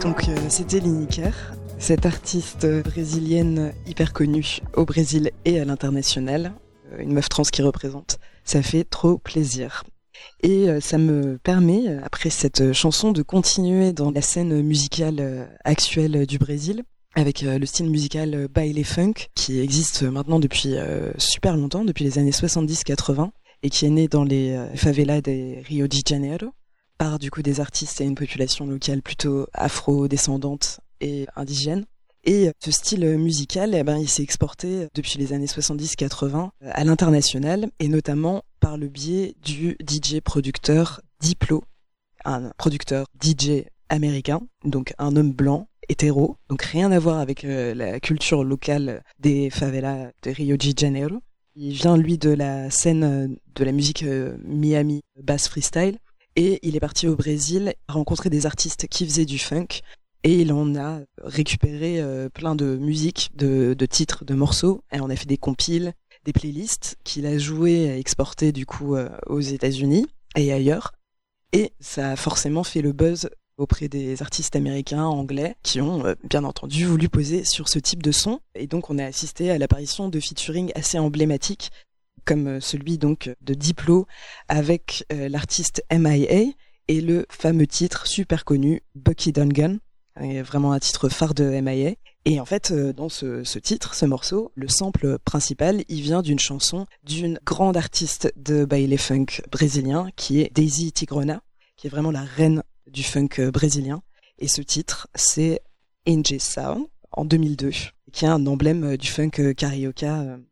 Donc c'était Lineker, cette artiste brésilienne hyper connue au Brésil et à l'international, une meuf trans qui représente. Ça fait trop plaisir. Et ça me permet, après cette chanson, de continuer dans la scène musicale actuelle du Brésil, avec le style musical baile funk, qui existe maintenant depuis super longtemps, depuis les années 70-80, et qui est né dans les favelas de Rio de Janeiro, par du coup des artistes et une population locale plutôt afro-descendante et indigène. Et ce style musical, il s'est exporté depuis les années 70-80 à l'international, et notamment par le biais du DJ-producteur Diplo, un producteur DJ américain, donc un homme blanc, hétéro, donc rien à voir avec la culture locale des favelas de Rio de Janeiro. Il vient, lui, de la scène de la musique Miami bass freestyle, et il est parti au Brésil rencontrer des artistes qui faisaient du funk, et il en a récupéré plein de musiques, de titres, de morceaux, et on a fait des compiles, des playlists qu'il a joué et exporté du coup aux États-Unis et ailleurs, et ça a forcément fait le buzz auprès des artistes américains, anglais, qui ont bien entendu voulu poser sur ce type de son, et donc on a assisté à l'apparition de featuring assez emblématiques, comme celui donc de Diplo avec l'artiste MIA et le fameux titre super connu Bucky Dungan, vraiment un titre phare de MIA. Et en fait, dans ce titre, ce morceau, le sample principal, il vient d'une chanson d'une grande artiste de baile funk brésilien qui est Daisy Tigrona, qui est vraiment la reine du funk brésilien. Et ce titre, c'est Injeção en 2002, qui est un emblème du funk carioca